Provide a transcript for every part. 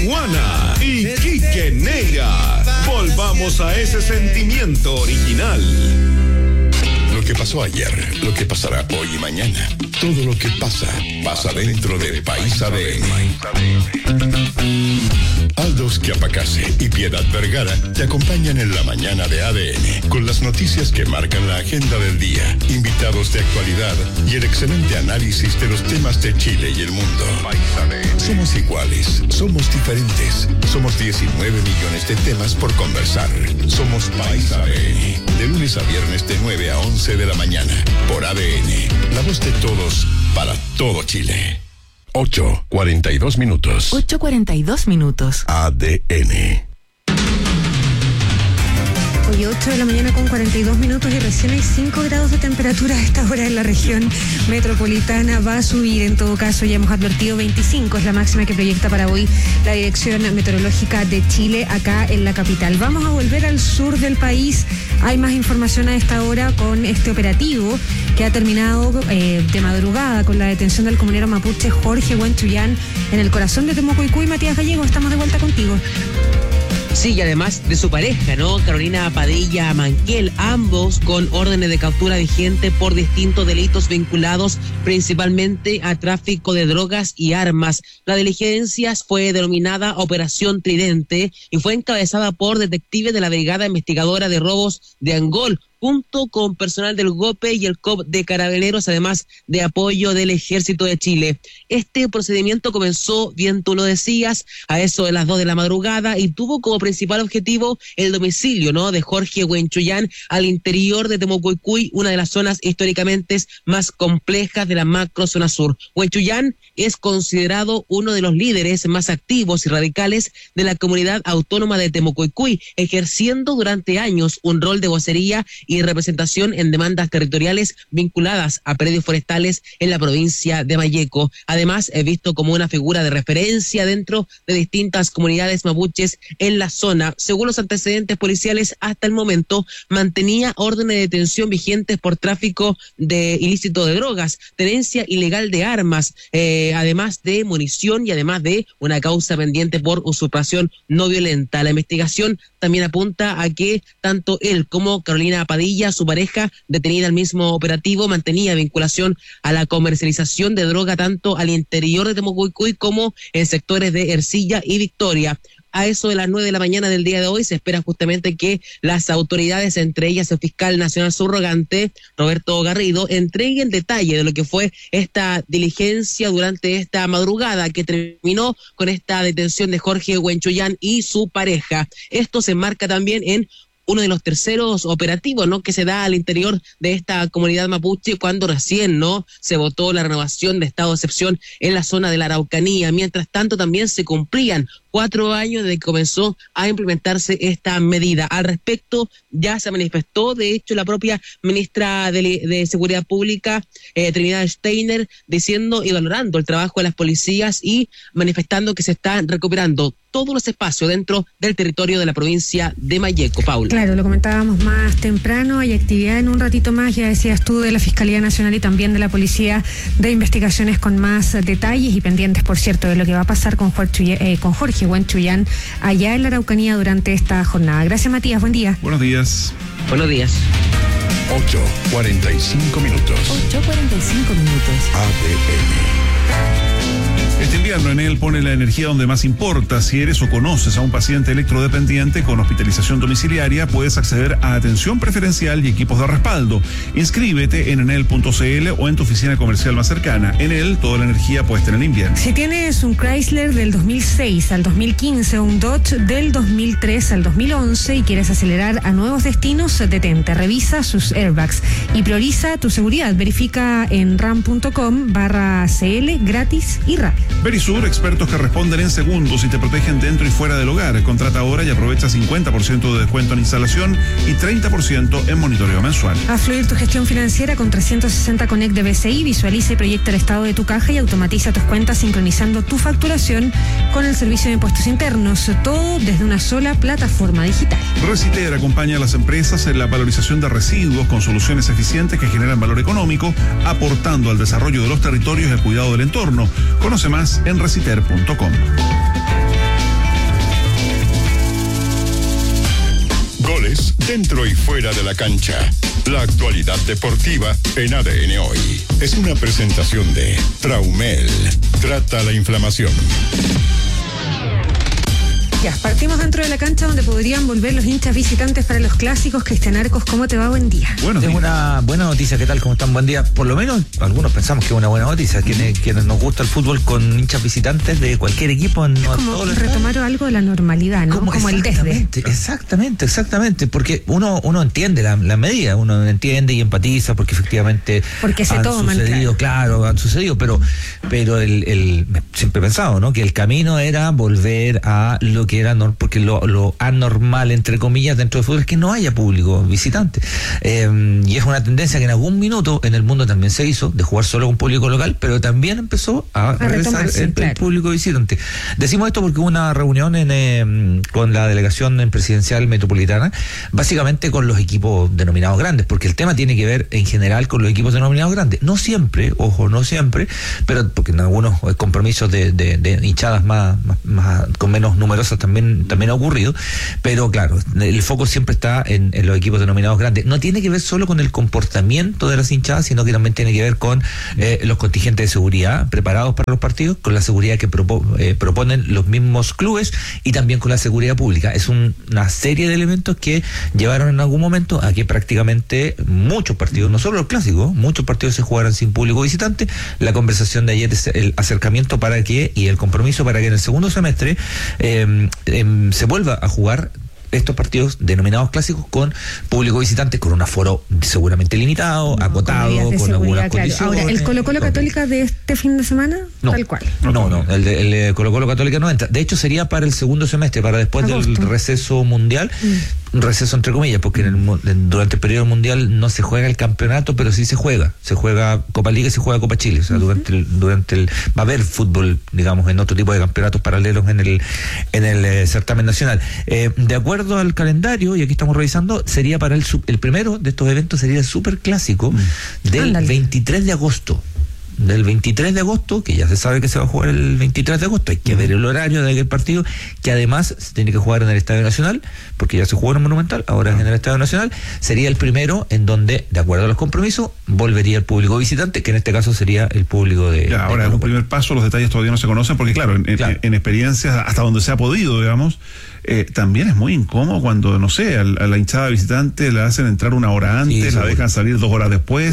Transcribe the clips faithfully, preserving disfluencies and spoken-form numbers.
Juana y Quique Neira. Volvamos a ese sentimiento original. Lo que pasó ayer, lo que pasará hoy y mañana. Todo lo que pasa, pasa dentro de País A D N. Aldos Chiapacase y Piedad Vergara te acompañan en la mañana de A D N con las noticias que marcan la agenda del día, invitados de actualidad y el excelente análisis de los temas de Chile y el mundo. Somos iguales, somos diferentes, somos diecinueve millones de temas por conversar. Somos País A D N, de lunes a viernes de nueve a once de la mañana, por A D N, la voz de todos para todo Chile. ocho cuarenta y dos minutos. ocho cuarenta y dos minutos. A D N. Hoy ocho de la mañana con cuarenta y dos minutos y recién hay cinco grados de temperatura a esta hora en la región metropolitana. Va a subir, en todo caso, ya hemos advertido veinticinco, es la máxima que proyecta para hoy la Dirección Meteorológica de Chile acá en la capital. Vamos a volver al sur del país. Hay más información a esta hora con este operativo que ha terminado eh, de madrugada con la detención del comunero mapuche Jorge Huenchuyán en el corazón de Temucoicuy. Matías Gallego, estamos de vuelta contigo. Sí, y además de su pareja, ¿no? Carolina Padilla Manquel, ambos con órdenes de captura vigente por distintos delitos vinculados principalmente a tráfico de drogas y armas. La diligencia fue denominada Operación Tridente y fue encabezada por detectives de la Brigada Investigadora de Robos de Angol, junto con personal del GOPE y el C O P de Carabineros, además de apoyo del Ejército de Chile. Este procedimiento comenzó, bien tú lo decías, a eso de las dos de la madrugada y tuvo como principal objetivo el domicilio, ¿no?, de Jorge Huenchuyán al interior de Temucoicuy, una de las zonas históricamente más complejas de la macro zona sur. Huenchuyán es considerado uno de los líderes más activos y radicales de la comunidad autónoma de Temucoicuy, ejerciendo durante años un rol de vocería y representación en demandas territoriales vinculadas a predios forestales en la provincia de Malleco. Además, es visto como una figura de referencia dentro de distintas comunidades mapuches en la zona. Según los antecedentes policiales, hasta el momento mantenía órdenes de detención vigentes por tráfico de ilícito de drogas, tenencia ilegal de armas, eh, además de munición y además de una causa pendiente por usurpación no violenta. La investigación también apunta a que tanto él como Carolina Padilla, su pareja, detenida al mismo operativo, mantenía vinculación a la comercialización de droga tanto al interior de Temucoicuy como en sectores de Ercilla y Victoria. A eso de las nueve de la mañana del día de hoy se espera justamente que las autoridades, entre ellas el fiscal nacional subrogante Roberto Garrido, entreguen detalle de lo que fue esta diligencia durante esta madrugada que terminó con esta detención de Jorge Huenchuyán y su pareja. Esto se enmarca también en uno de los terceros operativos, ¿no?, que se da al interior de esta comunidad mapuche cuando recién, ¿no?, se votó la renovación de estado de excepción en la zona de la Araucanía. Mientras tanto, también se cumplían cuatro años desde que comenzó a implementarse esta medida. Al respecto, ya se manifestó, de hecho, la propia ministra de, de Seguridad Pública, eh, Trinidad Steiner, diciendo y valorando el trabajo de las policías y manifestando que se están recuperando todos los espacios dentro del territorio de la provincia de Malleco. Paula. Claro, lo comentábamos más temprano, hay actividad en un ratito más, ya decías tú, de la Fiscalía Nacional y también de la Policía de Investigaciones con más detalles y pendientes, por cierto, de lo que va a pasar con Jorge, eh, con Jorge Huenchuyán allá en la Araucanía durante esta jornada. Gracias, Matías, buen día. Buenos días. Buenos días. ocho cuarenta y cinco minutos. ocho cuarenta y cinco minutos. A D N. Este invierno Enel pone la energía donde más importa. Si eres o conoces a un paciente electrodependiente con hospitalización domiciliaria, puedes acceder a atención preferencial y equipos de respaldo. Inscríbete en enel punto c l o en tu oficina comercial más cercana. Enel, toda la energía puesta en el invierno. Si tienes un Chrysler del dos mil seis al dos mil quince o un Dodge del dos mil tres al dos mil once y quieres acelerar a nuevos destinos, detente, revisa sus airbags y prioriza tu seguridad. Verifica en ram punto com barra cl gratis y rápido. Verisur, expertos que responden en segundos y te protegen dentro y fuera del hogar. Contrata ahora y aprovecha cincuenta por ciento de descuento en instalación y treinta por ciento en monitoreo mensual. Haz fluir tu gestión financiera con trescientos sesenta Connect de B C I. Visualiza y proyecta el estado de tu caja y automatiza tus cuentas sincronizando tu facturación con el servicio de impuestos internos. Todo desde una sola plataforma digital. Reciter acompaña a las empresas en la valorización de residuos con soluciones eficientes que generan valor económico, aportando al desarrollo de los territorios y al cuidado del entorno. Conoce más en reciter punto com. Dentro y fuera de la cancha. La actualidad deportiva en A D N Hoy. Es una presentación de Traumel. Trata la inflamación. Ya, partimos dentro de la cancha donde podrían volver los hinchas visitantes para los clásicos. Cristian Arcos, ¿cómo te va? Buen día. Bueno, es una buena noticia. ¿Qué tal? ¿Cómo están? Buen día. Por lo menos algunos pensamos que es una buena noticia. Quienes, quienes nos gusta el fútbol con hinchas visitantes de cualquier equipo. En es como retomar algo de la normalidad, ¿no? Como, como el desde. Exactamente, exactamente. Porque uno uno entiende la, la medida, uno entiende y empatiza porque efectivamente porque se han toman, sucedido, claro. claro, han sucedido, pero pero el, el siempre he pensado, ¿no? Que el camino era volver a lo que era no, porque lo, lo anormal entre comillas dentro del fútbol es que no haya público visitante, eh, y es una tendencia que en algún minuto en el mundo también se hizo de jugar solo con público local, pero también empezó a, a regresar el, claro. el público visitante. Decimos esto porque hubo una reunión en, eh, con la delegación presidencial metropolitana, básicamente con los equipos denominados grandes, porque el tema tiene que ver en general con los equipos denominados grandes, no siempre, ojo, no siempre, pero porque en algunos compromisos de, de, de hinchadas más, más, más con menos numerosas también también ha ocurrido, pero claro, el foco siempre está en, en los equipos denominados grandes. No tiene que ver solo con el comportamiento de las hinchadas, sino que también tiene que ver con eh, los contingentes de seguridad preparados para los partidos, con la seguridad que propo, eh, proponen los mismos clubes y también con la seguridad pública. Es un, una serie de elementos que llevaron en algún momento a que prácticamente muchos partidos, no solo los clásicos, muchos partidos se jugaran sin público visitante. La conversación de ayer es el acercamiento para que, y el compromiso para que en el segundo semestre eh, eh, se vuelva a jugar estos partidos denominados clásicos con público visitante, con un aforo seguramente limitado, no, acotado, con, con algunas claro. condiciones. Ahora, ¿el Colo-Colo Católica de este fin de semana? No, tal cual. No, no, el de, el de Colo-Colo Católica no entra. De hecho, sería para el segundo semestre, para después Agosto. del receso mundial, mm. un receso entre comillas, porque en el, durante el periodo mundial no se juega el campeonato, pero sí se juega. Se juega Copa Liga y se juega Copa Chile. O sea, uh-huh. durante el, durante el, va a haber fútbol, digamos, en otro tipo de campeonatos paralelos en el, en el eh, certamen nacional. Eh, de acuerdo al calendario, y aquí estamos revisando, sería para el el primero de estos eventos sería el super clásico mm. del Ándale. veintitrés de agosto. Del veintitrés de agosto, que ya se sabe que se va a jugar el veintitrés de agosto, hay que ver el horario de aquel partido, que además se tiene que jugar en el Estadio Nacional, porque ya se jugó en el Monumental, ahora es en el Estadio Nacional. Sería el primero en donde, de acuerdo a los compromisos, volvería el público visitante, que en este caso sería el público de... Ya, ahora, es un primer paso, los detalles todavía no se conocen, porque claro, en, claro. en, en experiencias hasta donde se ha podido, digamos, eh, también es muy incómodo cuando, no sé, a, a la hinchada visitante la hacen entrar una hora antes, sí, la dejan salir dos horas después,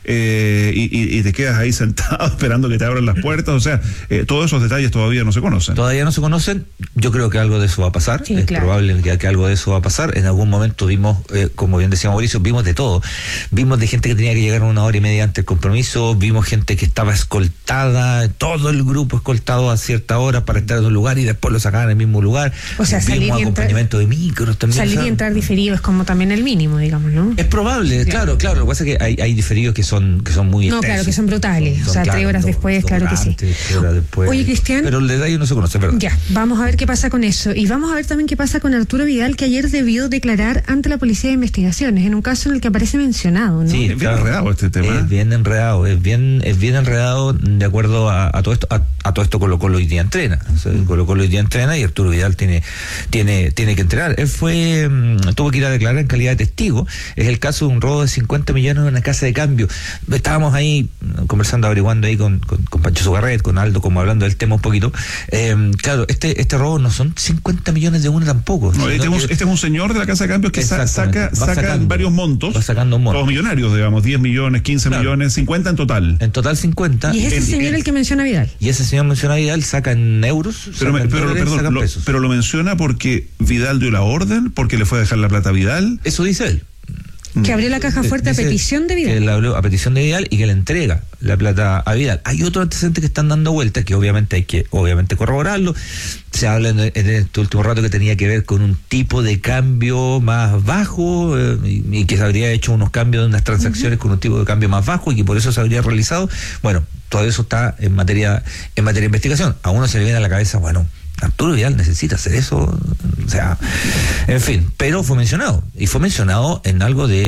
eh, y, y, y te quedas ahí sentado esperando que te abran las puertas. O sea, eh, todos esos detalles todavía no se conocen. Todavía no se conocen. Yo creo que algo de eso va a pasar. Sí, es claro. probable que, que algo de eso va a pasar. En algún momento vimos, eh, como bien decía Mauricio, vimos de todo. Vimos de gente que tenía que llegar una hora y media antes del compromiso, vimos gente que estaba escoltada, todo el grupo escoltado a cierta hora para estar en un lugar y después lo sacaban en el mismo lugar. O sea, vimos salir y acompañamiento entrar, de micros también. Salir o sea, y entrar diferido es como también el mínimo, digamos, ¿no? Es probable, claro, claro. claro. Lo que pasa es que hay, hay diferidos que son, que son muy No, extensos. Claro, que son brutales. Son, o sea, claro, tres horas después, claro que sí. Después. Oye, Cristian. Pero el detalle no se conoce, ¿verdad? Ya, vamos a ver qué pasa con eso. Y vamos a ver también qué pasa con Arturo Vidal, que ayer debió declarar ante la Policía de Investigaciones, en un caso en el que aparece mencionado, ¿no? Sí, es bien claro, enredado este tema. Es bien enredado, es bien, es bien enredado de acuerdo a, a todo esto, a, a todo esto Colo-Colo hoy día entrena. O sea, Colo-Colo hoy día entrena y Arturo Vidal tiene, tiene, tiene que entrenar. Él fue, tuvo que ir a declarar en calidad de testigo. Es el caso de un robo de cincuenta millones en una casa de cambio. Estábamos ahí conversando, averiguando ahí con, con, con Pancho Zugarret, con Aldo, como hablando del tema un poquito. Eh, claro, este este robo no son cincuenta millones de una tampoco. No, este, es un, este es un señor de la casa de cambios que sa- saca, saca sacando, varios montos. Va sacando un monto. Todos millonarios, digamos, diez millones, quince claro. millones, cincuenta en total. En total cincuenta. Y es ese en, señor en, el que menciona Vidal. Y ese señor menciona Vidal, saca en euros, pero, saca me, en pero, dólares, perdón, saca en lo, pesos. pero lo menciona porque Vidal dio la orden, porque le fue a dejar la plata a Vidal. Eso dice él. Que abrió la caja fuerte Dice a petición de Vidal. Que la abrió a petición de Vidal y que le entrega la plata a Vidal. Hay otros antecedentes que están dando vueltas que obviamente hay que obviamente corroborarlo. Se habla en, en este último rato que tenía que ver con un tipo de cambio más bajo eh, y, y que se habría hecho unos cambios de unas transacciones uh-huh. con un tipo de cambio más bajo y que por eso se habría realizado. Bueno, todo eso está en materia en materia de investigación. A uno se le viene a la cabeza, bueno, Arturo Vidal necesita hacer eso, o sea, en fin, pero fue mencionado, y fue mencionado en algo de,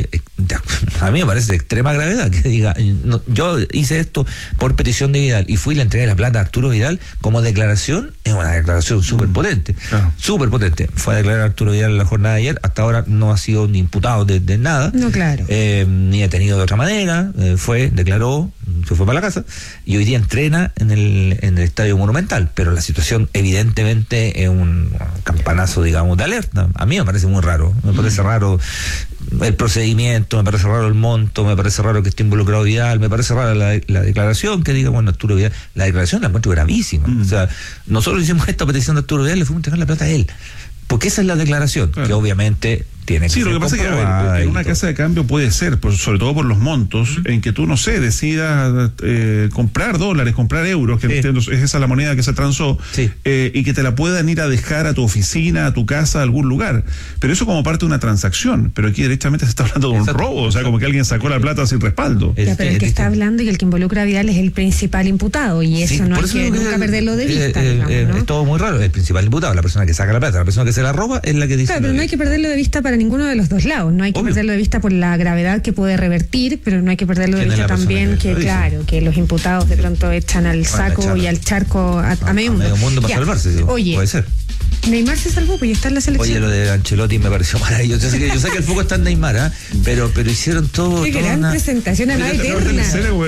a mí me parece de extrema gravedad que diga, no, yo hice esto por petición de Vidal y fui y le entregué la plata a Arturo Vidal como declaración. Es una declaración súper potente, Claro. súper potente. Fue a declarar Arturo Vidal en la jornada de ayer, hasta ahora no ha sido ni imputado de, de nada, No, claro. eh, ni detenido de otra manera, eh, fue, declaró, se fue para la casa y hoy día entrena en el, en el Estadio Monumental, pero la situación evidentemente es un campanazo, digamos, de alerta. A mí me parece muy raro, me parece raro el procedimiento, me parece raro el monto, me parece raro que esté involucrado Vidal, me parece rara la, la declaración que diga, bueno, Arturo Vidal, la declaración la encuentro gravísima. Mm. O sea, nosotros hicimos esta petición de Arturo Vidal, le fuimos a entregar la plata a él, porque esa es la declaración, claro, que obviamente tiene que sí, ser lo que pasa es que a ver, en una casa de cambio puede ser, pues, sobre todo por los montos, uh-huh, en que tú, no sé, decidas eh, comprar dólares, comprar euros, que sí, entiendo, es esa la moneda que se transó, sí, eh, y que te la puedan ir a dejar a tu oficina, a tu casa, a algún lugar. Pero eso como parte de una transacción. Pero aquí directamente se está hablando de un Exacto. robo, o sea, como que alguien sacó la plata sin respaldo. Ya, pero el que está hablando y el que involucra a Vidal es el principal imputado, y eso sí, no hay eso que nunca perderlo de vista. Eh, digamos, eh, ¿no? Es todo muy raro. El principal imputado, la persona que saca la plata, la persona que se la roba, es la que dice. Claro, pero no hay que perderlo de vista para ninguno de los dos lados. No hay que Obvio. perderlo de vista por la gravedad que puede revertir, pero no hay que perderlo de vista también que, que claro, que los imputados de pronto echan al saco bueno, y al charco a, a, a medio mundo. A medio mundo para ya. salvarse, digo. Oye, puede ser. Neymar se salvó, pues ya está en la selección. Oye, lo de Ancelotti me pareció maravilloso. Yo sé que, yo sé que el foco está en Neymar, ¿eh? pero pero hicieron todo. Qué gran una... presentación, además eterna.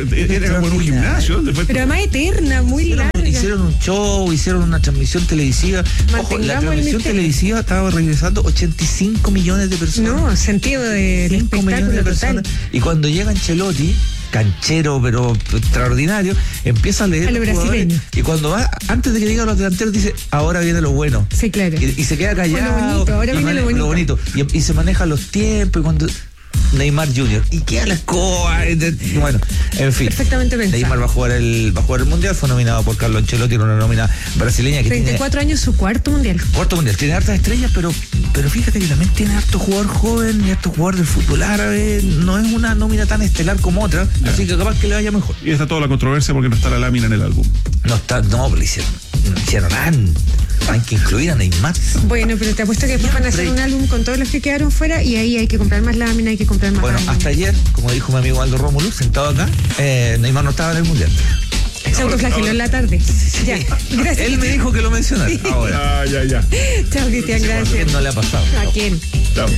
Era como en un gimnasio. Pero además eterna, muy hicieron, larga. Hicieron un show, hicieron una transmisión televisiva. Ojo, la transmisión televisiva estaba regresando ochenta y cinco millones de personas. No, sentido de espectáculo de total. Y cuando llega Ancelotti, canchero pero extraordinario, empieza a leer a lo brasileño, y cuando va, antes de que diga los delanteros, dice, ahora viene lo bueno. Sí, claro. Y, y se queda callado. Lo bonito, ahora viene maneja, lo bonito. Lo bonito. Y, y se manejan los tiempos, y cuando Neymar junior y queda la escoba, y bueno, en fin. Perfectamente pensado. Neymar va a jugar el va a jugar el mundial, fue nominado por Carlo Ancelotti en una nómina brasileña que treinta y cuatro tiene, años, su cuarto mundial. Cuarto mundial, tiene hartas estrellas, pero pero fíjate que también tiene harto jugador joven y harto jugador del fútbol árabe, no es una nómina tan estelar como otra, ya. Así que capaz que le vaya mejor. Y está toda la controversia porque no está la lámina en el álbum. No está, no, pero hicieron, hicieron antes. Hay que incluir a Neymar. Bueno, pero te apuesto que después van a hacer un álbum con todos los que quedaron fuera y ahí hay que comprar más lámina, hay que comprar más Bueno, lámina. Hasta ayer, como dijo mi amigo Aldo Rómulo, sentado acá, eh, Neymar no estaba en el mundial. Se autoflageló en la tarde. Sí. Ya, gracias. Él me dijo que lo mencionara. Sí. Ahora. Ah, ya, ya. Chao, Cristian, gracias. ¿A quién no le ha pasado? ¿A quién? Chao.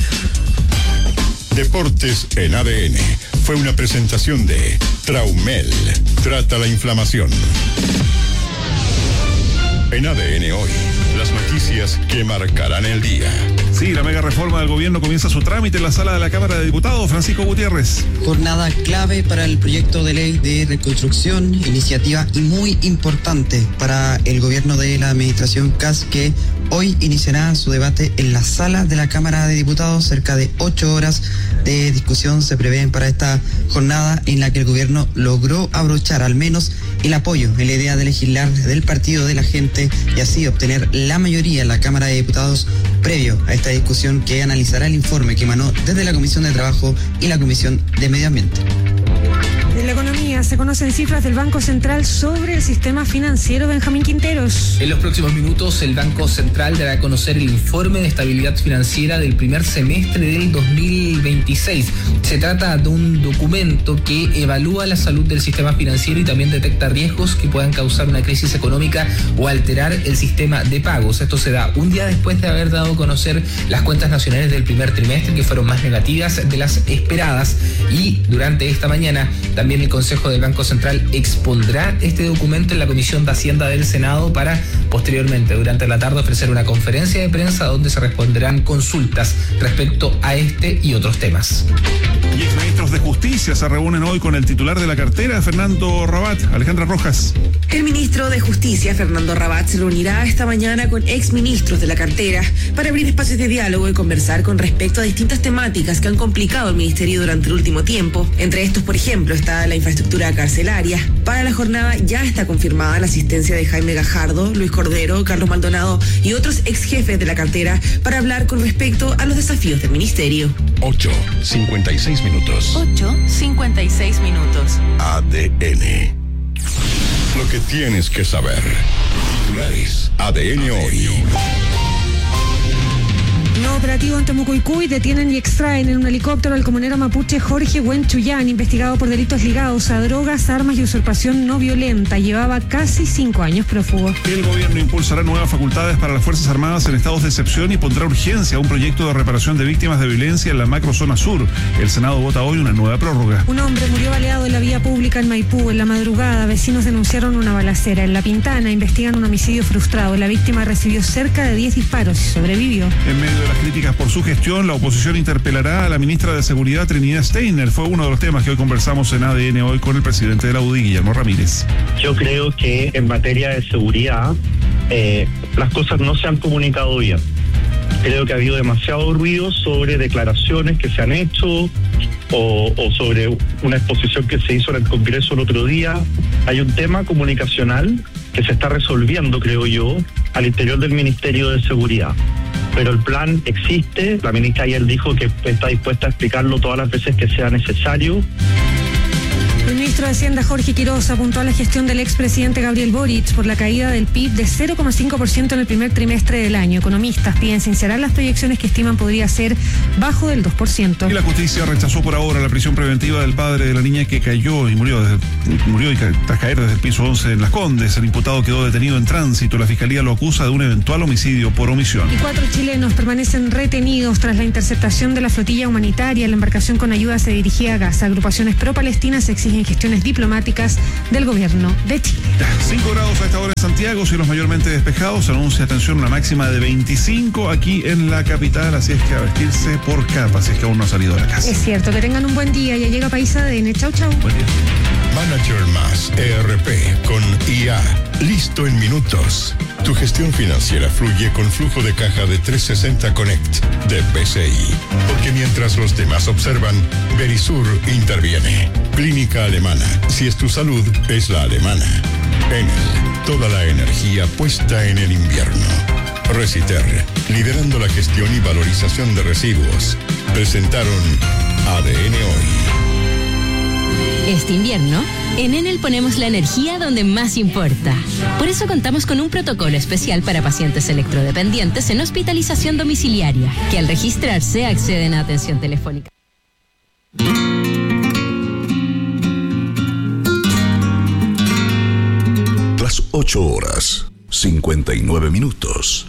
Deportes en A D N fue una presentación de Traumel. Trata la inflamación. En A D N hoy, las noticias que marcarán el día. Sí, la mega reforma del gobierno comienza su trámite en la sala de la Cámara de Diputados. Francisco Gutiérrez. Jornada clave para el proyecto de ley de reconstrucción, iniciativa y muy importante para el gobierno de la administración C A S, que hoy iniciará su debate en la sala de la Cámara de Diputados. Cerca de ocho horas de discusión se prevén para esta jornada, en la que el gobierno logró abrochar al menos el apoyo en la idea de legislar del Partido de la Gente y así obtener la mayoría en la Cámara de Diputados previo a esta discusión, que analizará el informe que emanó desde la Comisión de Trabajo y la Comisión de Medio Ambiente. En la economía se conocen cifras del Banco Central sobre el sistema financiero. Benjamín Quinteros. En los próximos minutos el Banco Central dará a conocer el informe de estabilidad financiera del primer semestre del dos mil veintiséis. Se trata de un documento que evalúa la salud del sistema financiero y también detecta riesgos que puedan causar una crisis económica o alterar el sistema de pagos. Esto se da un día después de haber dado a conocer las cuentas nacionales del primer trimestre, que fueron más negativas de las esperadas, y durante esta mañana también el Consejo del Banco Central expondrá este documento en la Comisión de Hacienda del Senado para posteriormente, durante la tarde, ofrecer una conferencia de prensa donde se responderán consultas respecto a este y otros temas. Y exministros de Justicia se reúnen hoy con el titular de la cartera, Fernando Rabat. Alejandra Rojas. El ministro de Justicia, Fernando Rabat, se reunirá esta mañana con exministros de la cartera para abrir espacios de diálogo y conversar con respecto a distintas temáticas que han complicado al ministerio durante el último tiempo. Entre estos, por ejemplo, está la infraestructura carcelaria. Para la jornada ya está confirmada la asistencia de Jaime Gajardo, Luis Cordero, Carlos Maldonado y otros ex jefes de la cartera para hablar con respecto a los desafíos del ministerio. ocho cincuenta y seis minutos. ocho cincuenta y seis minutos. A D N. Lo que tienes que saber. Titulares. A D N hoy. No operativo en Temucuicú y detienen y extraen en un helicóptero al comunero mapuche Jorge Huenchuyán, investigado por delitos ligados a drogas, armas y usurpación no violenta. Llevaba casi cinco años prófugo. El gobierno impulsará nuevas facultades para las Fuerzas Armadas en estados de excepción y pondrá urgencia a un proyecto de reparación de víctimas de violencia en la macrozona sur. El Senado vota hoy una nueva prórroga. Un hombre murió baleado en la vía pública en Maipú. En la madrugada, vecinos denunciaron una balacera. En La Pintana investigan un homicidio frustrado. La víctima recibió cerca de diez disparos y sobrevivió. En medio de las críticas por su gestión, la oposición interpelará a la ministra de Seguridad, Trinidad Steiner. Fue uno de los temas que hoy conversamos en A D N hoy con el presidente de la U D I, Guillermo Ramírez. Yo creo que en materia de seguridad eh, las cosas no se han comunicado bien. Creo que ha habido demasiado ruido sobre declaraciones que se han hecho o, o sobre una exposición que se hizo en el Congreso el otro día. Hay un tema comunicacional que se está resolviendo, creo yo, al interior del Ministerio de Seguridad. Pero el plan existe. La ministra ayer dijo que está dispuesta a explicarlo todas las veces que sea necesario. El ministro de Hacienda, Jorge Quiroz, apuntó a la gestión del expresidente Gabriel Boric por la caída del P I B de cero coma cinco por ciento en el primer trimestre del año. Economistas piden sincerar las proyecciones que estiman podría ser bajo del dos por ciento. Y la justicia rechazó por ahora la prisión preventiva del padre de la niña que cayó y murió, desde, murió y ca, tras caer desde el piso once en Las Condes. El imputado quedó detenido en tránsito. La fiscalía lo acusa de un eventual homicidio por omisión. Y cuatro chilenos permanecen retenidos tras la interceptación de la flotilla humanitaria. La embarcación con ayuda se dirigía a Gaza. Agrupaciones pro-palestinas exigen gestiones diplomáticas del gobierno de Chile. cinco grados a esta hora en Santiago, cielos mayormente despejados. Se anuncia, atención, una máxima de veinticinco aquí en la capital, así es que a vestirse por capa, si es que aún no ha salido de la casa. Es cierto, que tengan un buen día. Ya llega País A D N. Chau, chau. Buen día. Manager Más E R P con I A. Listo en minutos. Tu gestión financiera fluye con flujo de caja de trescientos sesenta Connect de P C I. Porque mientras los demás observan, Verisur interviene. Clínica Alemana. Si es tu salud, es la alemana. Enel. Toda la energía puesta en el invierno. Reciter. Liderando la gestión y valorización de residuos. Presentaron A D N Hoy. Este invierno, en Enel ponemos la energía donde más importa. Por eso contamos con un protocolo especial para pacientes electrodependientes en hospitalización domiciliaria, que al registrarse acceden a atención telefónica. Las ocho horas, cincuenta y nueve minutos.